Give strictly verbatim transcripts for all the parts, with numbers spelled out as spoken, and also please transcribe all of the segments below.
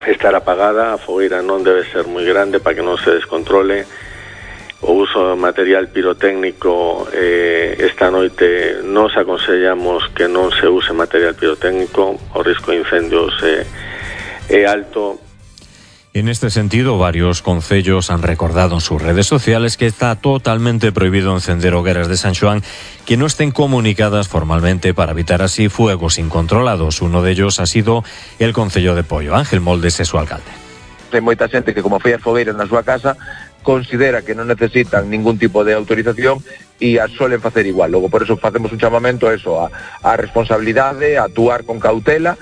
estar apagada, a fogueira non debe ser moi grande para que non se descontrole. O uso de material pirotécnico eh, esta noite nos aconsellamos que non se use material pirotécnico, o risco de incendios é, é alto. En este sentido, varios concellos han recordado en sus redes sociales que está totalmente prohibido encender hogueras de San Xoán que no estén comunicadas formalmente para evitar así fuegos incontrolados. Uno de ellos ha sido el Concello de Poio. Ángel Moldes é su alcalde. Hai moita xente que, como fai as fogueiras na súa casa, considera que non necesitan ningún tipo de autorización e as suelen facer igual. Logo, por eso facemos un chamamento a eso, a, a responsabilidade, a actuar con cautela.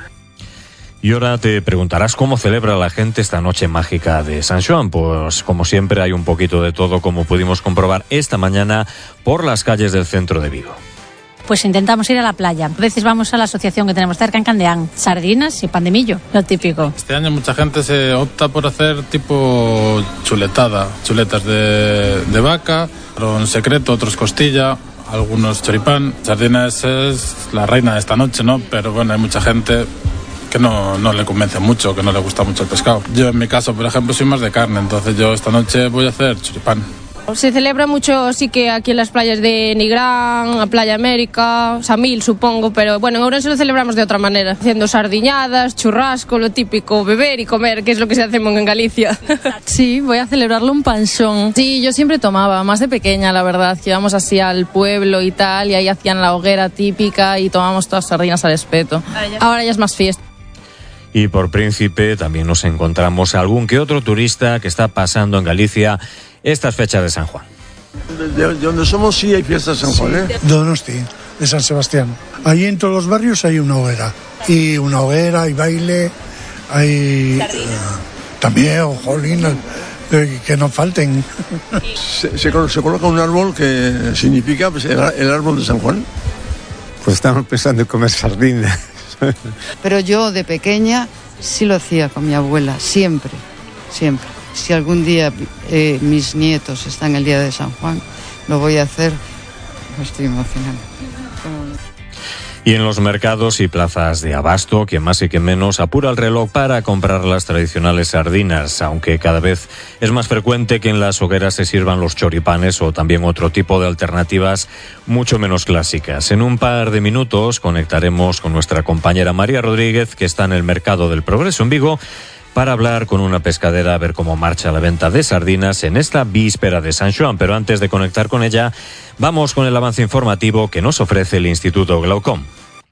Y ahora te preguntarás cómo celebra la gente esta noche mágica de San Xoán. Pues como siempre hay un poquito de todo, como pudimos comprobar esta mañana por las calles del centro de Vigo. Pues intentamos ir a la playa. A veces vamos a la asociación que tenemos cerca en Candeán. Sardinas y pan de millo, lo típico. Este año mucha gente se opta por hacer tipo chuletada, chuletas de, de vaca, pero en secreto otros costilla, algunos choripán. Sardinas es la reina de esta noche, ¿no? Pero bueno, hay mucha gente que no, no le convence mucho, que no le gusta mucho el pescado. Yo en mi caso, por ejemplo, soy más de carne, entonces yo esta noche voy a hacer choripán. Se celebra mucho, sí, que aquí en las playas de Nigrán, a Playa América, Samil, supongo, pero bueno, en Ourense lo celebramos de otra manera, haciendo sardiñadas, churrasco, lo típico, beber y comer, que es lo que se hace en Galicia. Sí, voy a celebrarlo un panchón. Sí, yo siempre tomaba, más de pequeña, la verdad, que íbamos así al pueblo y tal, y ahí hacían la hoguera típica y tomamos todas sardinas al espeto. Ahora ya, Ahora ya es más fiesta. Y por Príncipe también nos encontramos a algún que otro turista que está pasando en Galicia estas fechas de San Juan. De, de donde somos sí hay fiestas de San Juan, ¿eh? Donosti, de San Sebastián. Allí en todos los barrios hay una hoguera. Y una hoguera, hay baile, hay... Eh, también, jolín, eh, que no falten. Se, se, se coloca un árbol que significa pues, el, el árbol de San Juan. Pues estamos pensando en comer sardinas. Pero yo de pequeña sí lo hacía con mi abuela, siempre, siempre. Si algún día eh, mis nietos están el día de San Juan, lo voy a hacer, me estoy emocionando. Y en los mercados y plazas de abasto, quien más y quien menos apura el reloj para comprar las tradicionales sardinas, aunque cada vez es más frecuente que en las hogueras se sirvan los choripanes o también otro tipo de alternativas mucho menos clásicas. En un par de minutos conectaremos con nuestra compañera María Rodríguez, que está en el Mercado del Progreso en Vigo, para hablar con una pescadera a ver cómo marcha la venta de sardinas en esta víspera de San Xoán. Pero antes de conectar con ella, vamos con el avance informativo que nos ofrece el Instituto Glaucom.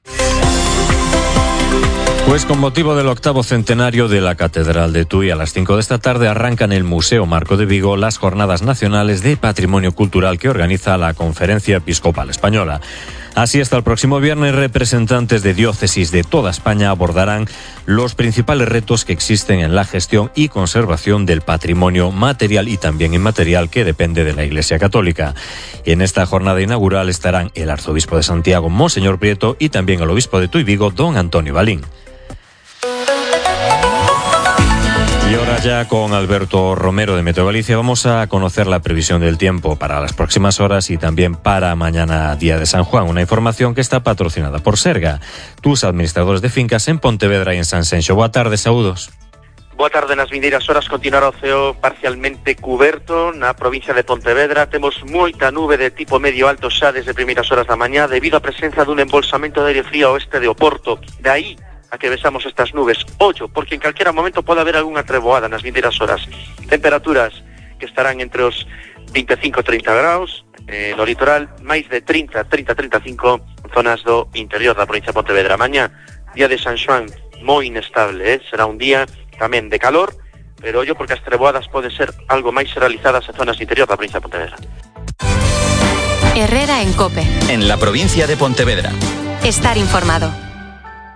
Pues con motivo del octavo centenario de la Catedral de Tui, a las cinco de esta tarde arrancan en el Museo Marco de Vigo las Jornadas Nacionales de Patrimonio Cultural que organiza la Conferencia Episcopal Española. Así, hasta el próximo viernes, representantes de diócesis de toda España abordarán los principales retos que existen en la gestión y conservación del patrimonio material y también inmaterial que depende de la Iglesia Católica. En esta jornada inaugural estarán el arzobispo de Santiago, Monseñor Prieto, y también el obispo de Tui Vigo, don Antonio Balín. Y ahora ya con Alberto Romero de Meteo Galicia vamos a conocer la previsión del tiempo para las próximas horas y también para mañana, día de San Juan. Una información que está patrocinada por Serga, tus administradores de fincas en Pontevedra y en Sanxenxo. Boa tarde, saúdos. Boa tarde. Nas vindeiras horas continuará o ceo parcialmente cuberto na provincia de Pontevedra. Temos moita nube de tipo medio alto xa desde primeiras horas da mañá debido á presenza dun embolsamento de aire frío ao oeste de Oporto. De aí a que besamos estas nubes. Ollo, porque en calquera momento pode haber algunha treboada nas vindeiras horas. Temperaturas que estarán entre os veinticinco e treinta graus, eh, no litoral, máis de trinta, trinta, trinta e cinco zonas do interior da provincia de Pontevedra. Mañá, día de San Xoán, moi inestable, eh? Será un día tamén de calor, pero ollo porque as treboadas poden ser algo máis realizadas en zonas do interior da provincia de Pontevedra. Herrera en COPE. En la provincia de Pontevedra. Estar informado.